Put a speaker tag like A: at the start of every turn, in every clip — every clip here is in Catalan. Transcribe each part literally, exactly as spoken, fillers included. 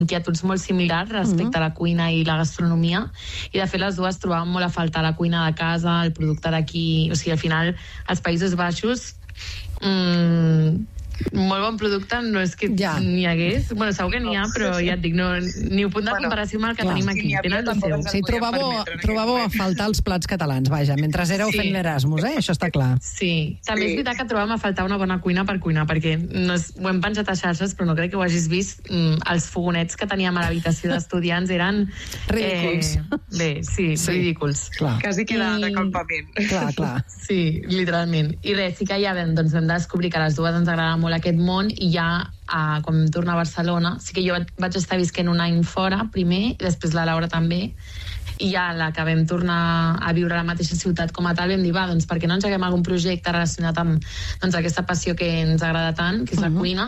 A: inquietuds molt similars respecte a la cuina i la gastronomia, i de fet les dues trobàvem molt a faltar la cuina de casa, el producte d'aquí, o sigui, al final, als Països Baixos, mmm, molt bon producte, no és que ja n'hi hagués, bueno, segur que n'hi ha, però ja et dic, no, ni un punt de comparació amb el que clar, tenim aquí.
B: Sí,
A: tenen el seu.
B: Sí, trobàveu, trobàveu a faltar els plats catalans, vaja, mentre éreu sí. fent l'Erasmus, eh? Això està clar.
A: Sí, també sí. és veritat que trobàvem a faltar una bona cuina per cuinar, perquè no és, ho hem penjat a xarxes, però no crec que ho hagis vist, mm, els fogonets que teníem a l'habitació d'estudiants eren...
B: Ridículs.
A: Eh, bé, sí, sí, ridículs.
C: Clar. Quasi queda I... de campament.
B: Clar, clar.
A: Sí, literalment. I res, sí que ja vam, doncs, vam descobrir que a les dues ens agradava molt aquest món, i ja uh, quan vam tornar a Barcelona, sí que jo vaig estar visquent un any fora primer, i després la Laura també, i ja la que vam tornar a viure a la mateixa ciutat com a tal, vam dir, va, doncs per què no ens haguem algun projecte relacionat amb doncs, aquesta passió que ens agrada tant, que és la uh-huh. cuina,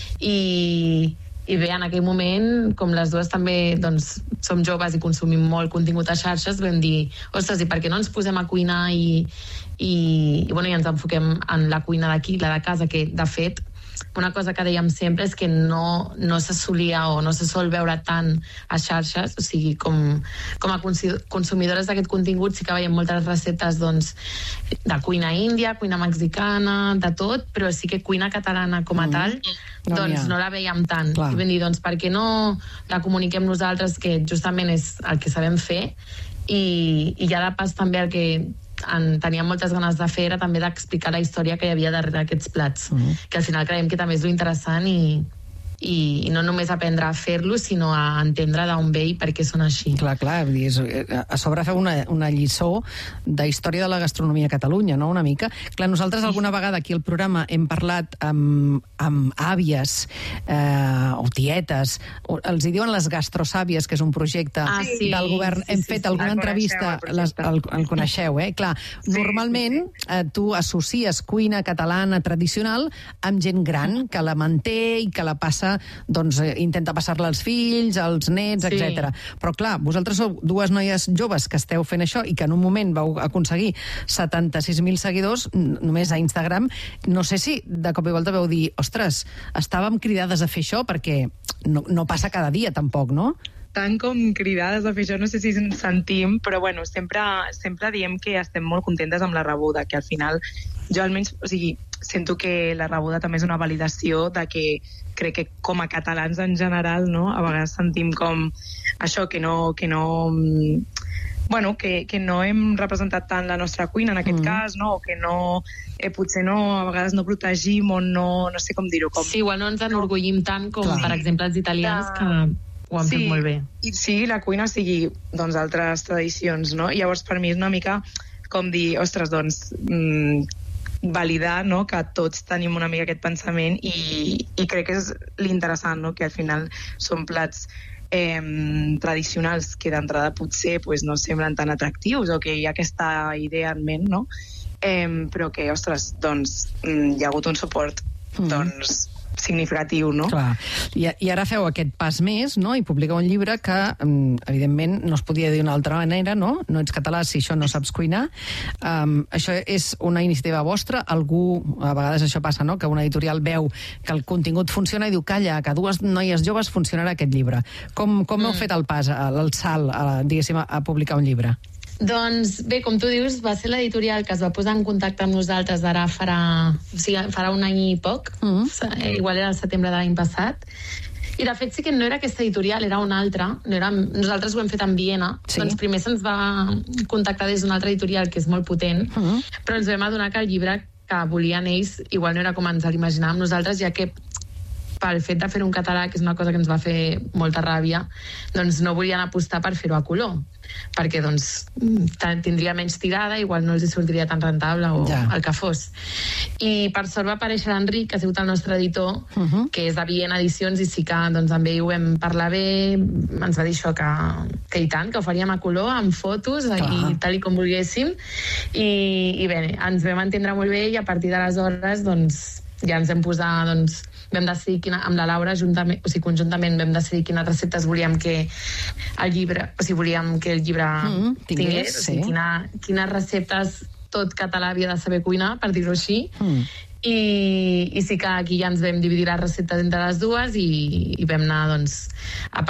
A: i, i bé, en aquell moment, com les dues també doncs, som joves i consumim molt contingut a xarxes, vam dir, ostres, i per què no ens posem a cuinar i, i, i, bueno, i ens enfoquem en la cuina d'aquí, la de casa, que de fet una cosa que dèiem sempre és que no, no s'assolia o no se sol veure tant a xarxes, o sigui, com, com a consumidores d'aquest contingut sí que veiem moltes receptes doncs, de cuina índia, cuina mexicana, de tot, però sí que cuina catalana com a mm. tal, doncs no, no la veiem tant. Clar. I vam dir, doncs per què no la comuniquem nosaltres, que justament és el que sabem fer, i, i ja de pas també el que en, teníem moltes ganes de fer era també d'explicar la història que hi havia darrere d'aquests plats, mm. que al final creiem que també és lo interessant i, i, i no només aprendre a fer-lo, sinó a entendre d'on ve i per què són així.
B: Clar, clar, a sobre feu una, una lliçó de història de la gastronomia a Catalunya, no?, una mica. Clar, nosaltres alguna vegada aquí al programa hem parlat amb, amb àvies eh, o tietes, o, els hi diuen les gastrosàvies, que és un projecte ah, sí, del govern. Sí, hem sí, fet sí, alguna sí. entrevista, el, les, el, el coneixeu, eh? Clar, sí, normalment sí, sí. Eh, tu associes cuina catalana tradicional amb gent gran, que la manté i que la passa doncs intenta passar-la als fills, als nets, sí. etcètera. Però clar, vosaltres sou dues noies joves que esteu fent això i que en un moment vau aconseguir setanta-sis mil seguidors només a Instagram. No sé si de cop i volta vau dir, ostres, estàvem cridades a fer això perquè no, no passa cada dia tampoc, no?
C: Tant com cridades a fer això, no sé si ens sentim, però bueno, sempre, sempre diem que estem molt contentes amb la rebuda, que al final jo almenys, o sigui, sento que la rebuda també és una validació de que crec que com a catalans en general, no? A vegades sentim com això, que no, que no, bueno, que, que no hem representat tant la nostra cuina en aquest mm. cas, no? O que no, eh, potser no, a vegades no protegim o no, no sé com dir-ho. Com...
A: Sí, igual no ens enorgullim tant com, clar. Per exemple, els italians, ja. que ho han sí, fet molt bé.
C: I sigui la cuina, sigui doncs altres tradicions, no? I llavors per mi és una mica com dir, ostres, doncs mmm, validar, no?, que tots tenim una mica aquest pensament i, i crec que és l'interessant, no?, que al final són plats eh, tradicionals que d'entrada potser pues, no semblen tan atractius o que hi ha aquesta idea en ment, no?, eh, però que, ostres, doncs hi ha hagut un suport mm. doncs significatiu, no?
B: Clar. I, I ara feu aquest pas més, no?, i publiqueu un llibre que, evidentment, no es podia dir d'una altra manera, no? No ets català si això no saps cuinar. Um, això és una iniciativa vostra. Algú, a vegades això passa, no?, que una editorial veu que el contingut funciona i diu, calla, que a dues noies joves funcionarà aquest llibre. Com, com mm. heu fet el pas, el salt, a, diguéssim, a publicar un llibre?
A: Doncs bé, com tu dius, va ser l'editorial que es va posar en contacte amb nosaltres ara farà, o sigui, farà un any i poc, mm-hmm. igual era el setembre de l'any passat, i de fet sí que no era aquesta editorial, era una altra, no era, nosaltres ho hem fet en Viena, sí. Doncs primer se'ns va contactar des d'una altra editorial que és molt potent, mm-hmm. però ens vam adonar que el llibre que volien ells igual no era com ens l'imaginàvem nosaltres, ja que pel fet de fer un català, que és una cosa que ens va fer molta ràbia, doncs no volien apostar per fer-ho a color, perquè doncs tindria menys tirada, igual no els hi sortiria tan rentable o ja. El que fos. I per sort va aparèixer l'Enric, que ha sigut el nostre editor, uh-huh. que és de Viena Edicions, i sí que doncs, amb ell ho vam parlar bé, ens va dir això, que, que i tant, que ho faríem a color, amb fotos, Clar. I tal i com volguéssim, i, i bé, ens vam entendre molt bé, i a partir d'aleshores doncs, ja ens vam posar, doncs, vam decidir quina, amb la Laura juntament, o sigui, conjuntament vam decidir quines receptes volíem que el llibre, o sigui, volíem que el llibre mm, tingués, tingués o sigui, sí. quina, quines receptes tot català havia de saber cuinar, per dir-ho així, mm. I, i sí que aquí ja ens vam dividir la recepta entre les dues i, i vam anar, doncs, a